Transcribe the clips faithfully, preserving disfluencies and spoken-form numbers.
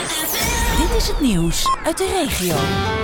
Dit is het nieuws uit de regio.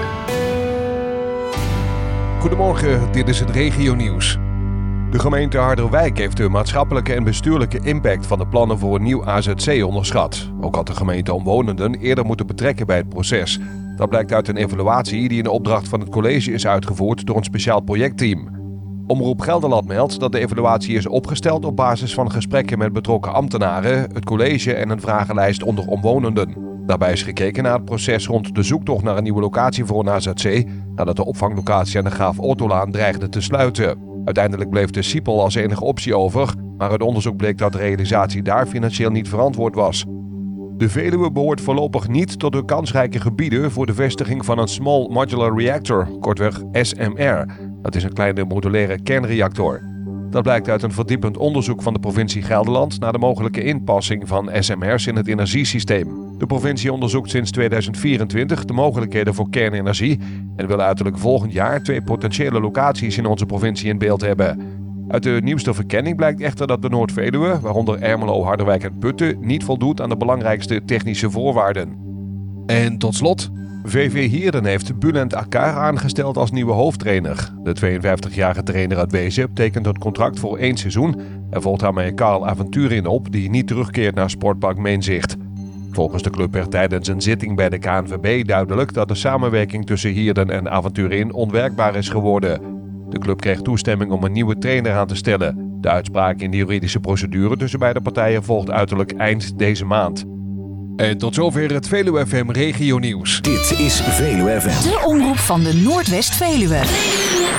Goedemorgen, dit is het regionieuws. De gemeente Harderwijk heeft de maatschappelijke en bestuurlijke impact van de plannen voor een nieuw A Z C onderschat. Ook had de gemeente omwonenden eerder moeten betrekken bij het proces. Dat blijkt uit een evaluatie die in opdracht van het college is uitgevoerd door een speciaal projectteam. Omroep Gelderland meldt dat de evaluatie is opgesteld op basis van gesprekken met betrokken ambtenaren, het college en een vragenlijst onder omwonenden. Daarbij is gekeken naar het proces rond de zoektocht naar een nieuwe locatie voor een A Z C, nadat de opvanglocatie aan de Graaf Ottolaan dreigde te sluiten. Uiteindelijk bleef de Sipel als enige optie over, maar uit onderzoek bleek dat de realisatie daar financieel niet verantwoord was. De Veluwe behoort voorlopig niet tot de kansrijke gebieden voor de vestiging van een Small Modular Reactor, kortweg S M R. Dat is een kleine modulaire kernreactor. Dat blijkt uit een verdiepend onderzoek van de provincie Gelderland naar de mogelijke inpassing van S M R's in het energiesysteem. De provincie onderzoekt sinds tweeduizend vierentwintig de mogelijkheden voor kernenergie en wil uiterlijk volgend jaar twee potentiële locaties in onze provincie in beeld hebben. Uit de nieuwste verkenning blijkt echter dat de Noord-Veluwe, waaronder Ermelo, Harderwijk en Putten, niet voldoet aan de belangrijkste technische voorwaarden. En tot slot, V V Hierden heeft Bulent Akar aangesteld als nieuwe hoofdtrainer. De tweeënvijftigjarige trainer uit Wezep tekent het contract voor één seizoen en volgt daarmee Karl Aventurin op, die niet terugkeert naar Sportpark Meenzicht. Volgens de club werd tijdens een zitting bij de K N V B duidelijk dat de samenwerking tussen Hierden en Aventurin onwerkbaar is geworden. De club kreeg toestemming om een nieuwe trainer aan te stellen. De uitspraak in de juridische procedure tussen beide partijen volgt uiterlijk eind deze maand. En tot zover het Veluwe F M Regionieuws. Dit is Veluwe F M. De omroep van de Noordwest-Veluwe.